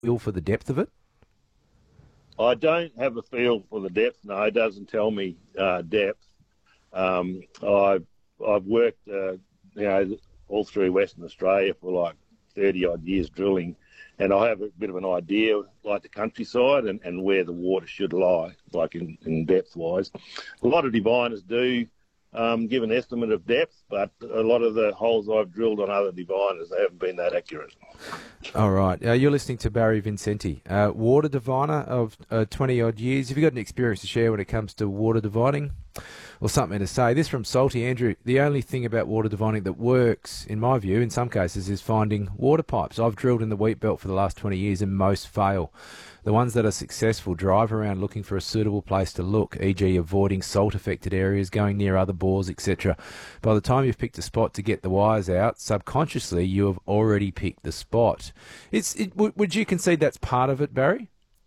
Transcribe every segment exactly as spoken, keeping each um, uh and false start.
feel for the depth of it? I don't have a feel for the depth. No, it doesn't tell me uh, depth. Um, I've I've worked, uh, you know, all through Western Australia for like thirty odd years drilling, and I have a bit of an idea, like the countryside and, and where the water should lie, like in, in depth wise. A lot of diviners do um, give an estimate of depth, but a lot of the holes I've drilled on other diviners, they haven't been that accurate. All right. Uh, you're listening to Barry Vincenti, uh, water diviner of uh, twenty odd years. Have you got an experience to share when it comes to water divining? Or something to say. This from Salty Andrew. The only thing about water divining that works, in my view, in some cases, is finding water pipes. I've drilled in the wheat belt for the last twenty years and most fail. The ones that are successful drive around looking for a suitable place to look, for example avoiding salt-affected areas, going near other bores, et cetera. By the time you've picked a spot to get the wires out, subconsciously you have already picked the spot. It's, it, w- would you concede that's part of it, Barry?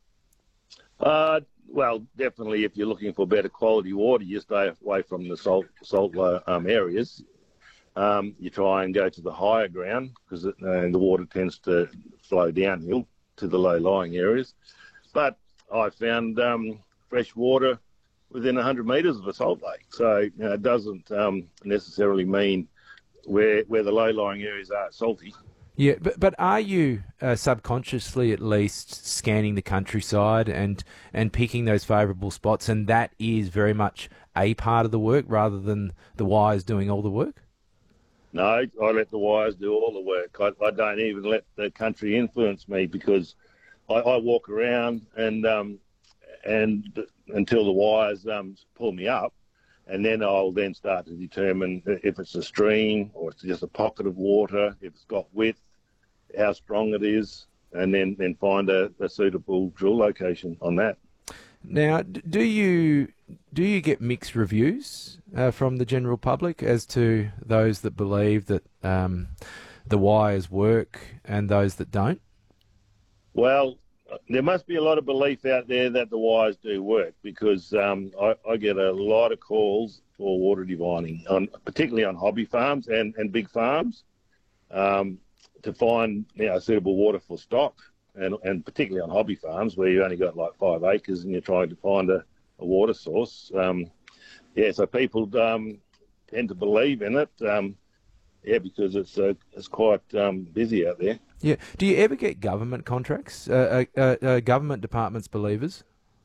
Uh, well, definitely if you're looking for better quality water, you stay away from the salt, salt um, areas. Um, you try and go to the higher ground because uh, the water tends to flow downhill to the low-lying areas. But I found um, fresh water within one hundred metres of a salt lake. So you know, it doesn't um, necessarily mean where where the low-lying areas are salty. Yeah, but but are you uh, subconsciously at least scanning the countryside and and picking those favourable spots, and that is very much a part of the work rather than the wires doing all the work? No, I let the wires do all the work. I, I don't even let the country influence me because I, I walk around and um, and until the wires um, pull me up, and then I'll then start to determine if it's a stream or it's just a pocket of water, if it's got width, how strong it is, and then, then find a, a suitable drill location on that. Now, do you do you get mixed reviews uh, from the general public as to those that believe that um, the wires work and those that don't? Well, there must be a lot of belief out there that the wires do work because um, I, I get a lot of calls for water divining, on, particularly on hobby farms and, and big farms, um, to find you know, suitable water for stock. And, and particularly on hobby farms where you only got like five acres and you're trying to find a, a water source. Um, yeah, so people um, tend to believe in it, um, yeah, because it's uh, it's quite um, busy out there. Yeah. Do you ever get government contracts, uh, uh, uh, government departments believers?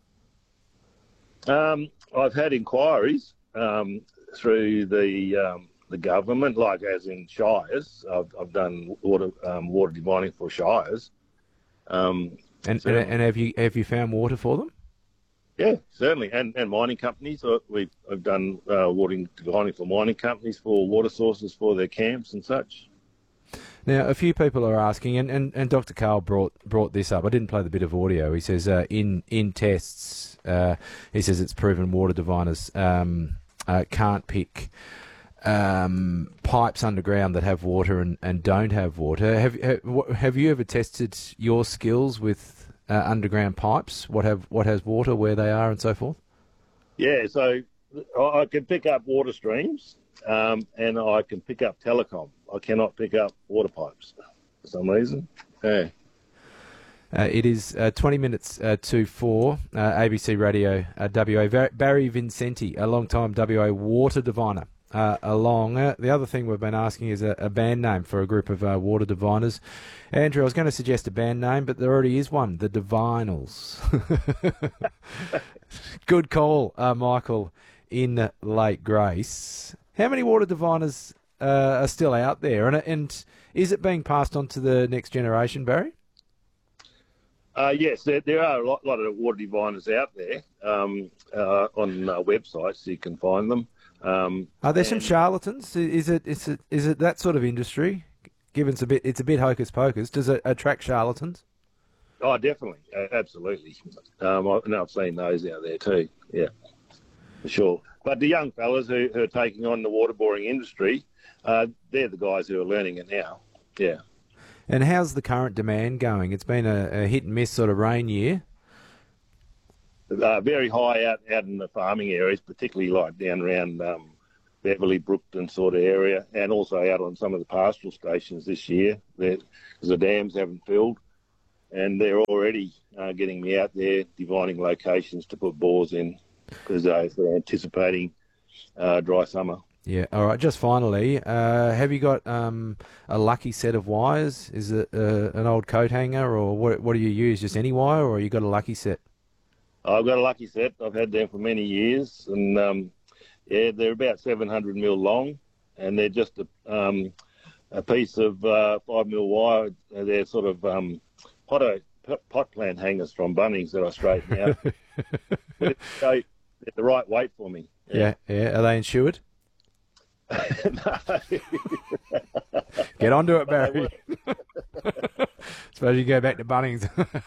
Um, I've had inquiries um, through the um, the government, like as in shires. I've, I've done water um, water divining for shires. Um, and, and and have you have you found water for them? Yeah, certainly, and and mining companies. We've I've done uh, water divining for mining companies for water sources for their camps and such. Now, a few people are asking, and, and, and Doctor Carl brought brought this up. I didn't play the bit of audio. He says uh, in in tests, uh, he says it's proven water diviners um, uh, can't pick um, pipes underground that have water and, and don't have water. Have have, have you ever tested your skills with uh, underground pipes? What have what has water, where they are, and so forth? Yeah, so I can pick up water streams, um, and I can pick up telecom. I cannot pick up water pipes for some reason. Yeah. Uh, it is uh, twenty minutes uh, to four. Uh, A B C Radio uh, W A. Barry Vincenti, a long-time W A water diviner. Uh, along uh, the other thing we've been asking is a, a band name for a group of uh, water diviners. Andrew, I was going to suggest a band name, but there already is one, the Divinals. Good call, uh, Michael, in Lake Grace. How many water diviners uh, are still out there, and and is it being passed on to the next generation, Barry? Uh, yes, there, there are a lot, lot of water diviners out there um, uh, on uh, websites. You can find them. Um, Are there some charlatans? Is it is it is it that sort of industry? Given it's a bit it's a bit hocus pocus. Does it attract charlatans? Oh, definitely, uh, absolutely. Um, I, and I've seen those out there too. Yeah, for sure. But the young fellas who, who are taking on the water boring industry, uh, they're the guys who are learning it now. Yeah. And how's the current demand going? It's been a, a hit and miss sort of rain year. Uh, very high out, out in the farming areas, particularly like down around um, Beverley, Brookton sort of area, and also out on some of the pastoral stations this year because the dams haven't filled. and they're already uh, getting me out there divining locations to put bores in because they're sort of anticipating uh, dry summer. Yeah. All right. Just finally, uh, have you got um, a lucky set of wires? Is it uh, an old coat hanger, or what? What do you use? Just any wire, or you got a lucky set? I've got a lucky set. I've had them for many years, and um, yeah, they're about seven hundred mil long, and they're just a, um, a piece of uh, five mil wire. They're sort of um, pot, pot plant hangers from Bunnings that I straighten out. But they're the right weight for me. Yeah. yeah, yeah. Are they insured? Get onto it, Barry. Suppose you go back to Bunnings.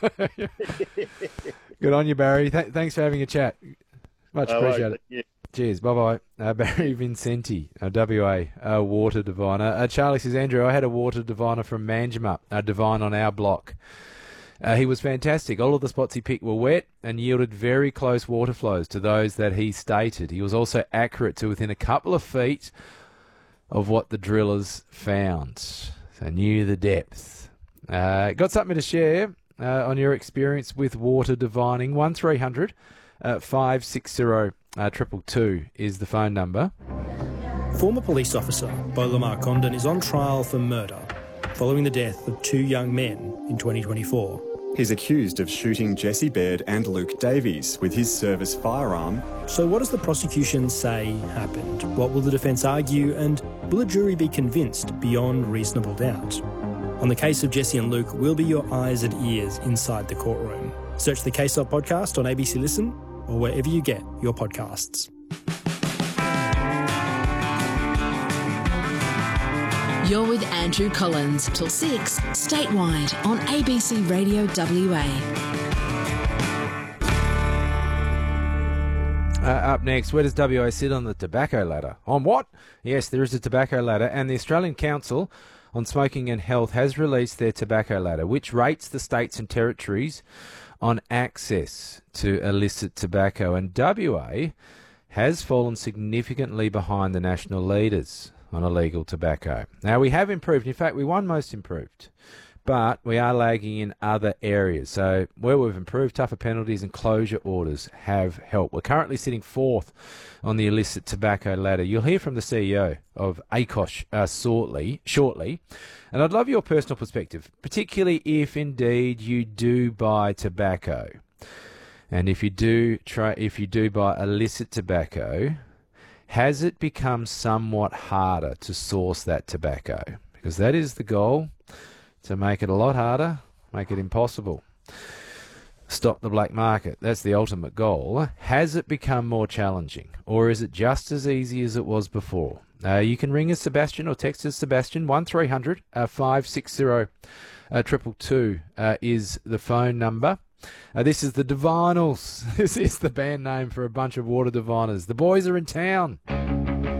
Good on you, Barry. Th- thanks for having a chat. Much Oh, appreciated. right, yeah. Cheers. Bye-bye. Uh, Barry Vincenti, uh, W A, uh, water diviner. Uh, Charlie says, Andrew, I had a water diviner from Manjimup, a divine on our block. Uh, he was fantastic. All of the spots he picked were wet and yielded very close water flows to those that he stated. He was also accurate to within a couple of feet of what the drillers found. So knew the depth. Uh, got something to share uh, on your experience with water divining? one three hundred five six zero two two is the phone number. Former police officer Beau Lamar Condon is on trial for murder following the death of two young men in twenty twenty-four. He's accused of shooting Jesse Baird and Luke Davies with his service firearm. So what does the prosecution say happened? What will the defence argue, and will a jury be convinced beyond reasonable doubt? On the case of Jesse and Luke, we'll be your eyes and ears inside the courtroom. Search the Case Up podcast on A B C Listen or wherever you get your podcasts. You're with Andrew Collins till six, statewide on A B C Radio W A. Uh, up next, where does W A sit on the tobacco ladder? On what? Yes, there is a tobacco ladder, and the Australian Council on Smoking and Health has released their tobacco ladder, which rates the states and territories on access to illicit tobacco, and W A has fallen significantly behind the national leaders on illegal tobacco. Now, we have improved. In fact, we won most improved, but we are lagging in other areas. So where we've improved, tougher penalties and closure orders have helped. We're currently sitting fourth on the illicit tobacco ladder. You'll hear from the C E O of A C O S uh, shortly, shortly, and I'd love your personal perspective, particularly if indeed you do buy tobacco. And if you do try, if you do buy illicit tobacco, has it become somewhat harder to source that tobacco? Because that is the goal, to make it a lot harder, make it impossible. Stop the black market. That's the ultimate goal. Has it become more challenging, or is it just as easy as it was before? Uh, you can ring us, Sebastian, or text us, Sebastian. one three hundred five six zero two two uh, is the phone number. Uh, this is the Divinals. This is the band name for a bunch of water diviners. The boys are in town.